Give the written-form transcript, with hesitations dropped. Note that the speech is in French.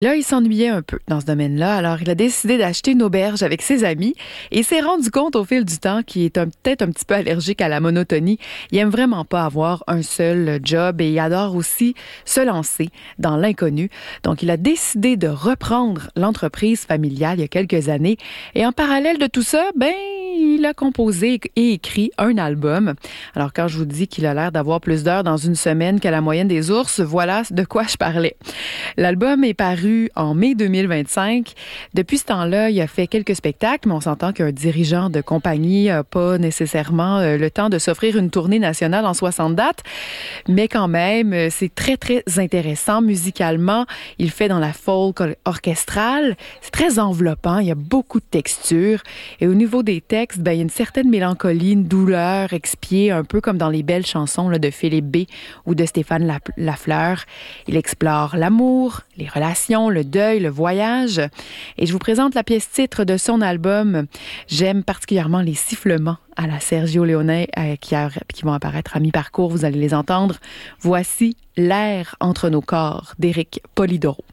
Là, il s'ennuyait un peu dans ce domaine-là, alors il a décidé d'acheter une auberge avec ses amis et s'est rendu compte au fil du temps qu'il est peut-être un petit peu allergique à la monotonie. Il aime vraiment pas avoir un seul job et il adore aussi se lancer dans l'inconnu. Donc, il a décidé de reprendre l'entreprise familiale il y a quelques années et en parallèle de tout ça, il a composé et écrit un album. Alors, quand je vous dis qu'il a l'air d'avoir plus d'heures dans une semaine que la moyenne des ours, voilà de quoi je parlais. L'album est paru en mai 2025. Depuis ce temps-là, il a fait quelques spectacles, mais on s'entend qu'un dirigeant de compagnie n'a pas nécessairement le temps de s'offrir une tournée nationale en 60 dates. Mais quand même, c'est très, très intéressant musicalement. Il fait dans la folk orchestrale. C'est très enveloppant. Il y a beaucoup de textures. Et au niveau des textes, il y a une certaine mélancolie, une douleur expiée, un peu comme dans les belles chansons là, de Philippe B. ou de Stéphane Lafleur. Il explore l'amour, les relations, le deuil, le voyage. Et je vous présente la pièce titre de son album. J'aime particulièrement les sifflements à la Sergio Leone qui vont apparaître à mi-parcours. Vous allez les entendre. Voici L'air entre nos corps d'Éric Polidoro.